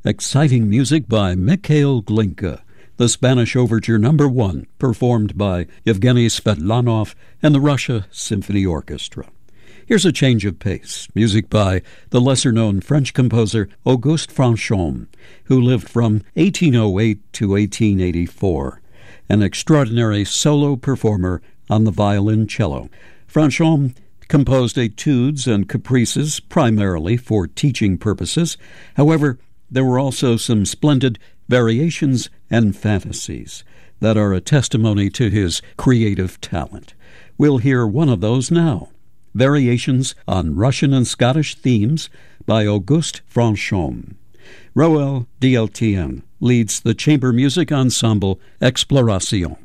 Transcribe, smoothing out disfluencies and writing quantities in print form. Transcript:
Exciting music by Mikhail Glinka, the Spanish Overture No. 1, performed by Yevgeny Svetlanov and the Russia Symphony Orchestra. Here's a change of pace, music by the lesser-known French composer Auguste Franchomme, who lived from 1808 to 1884, an extraordinary solo performer on the violoncello. Franchomme composed etudes and caprices primarily for teaching purposes. However, there were also some splendid variations and fantasies that are a testimony to his creative talent. We'll hear one of those now. Variations on Russian and Scottish themes by Auguste Franchomme. Roel Dieltien leads the chamber music ensemble Exploration.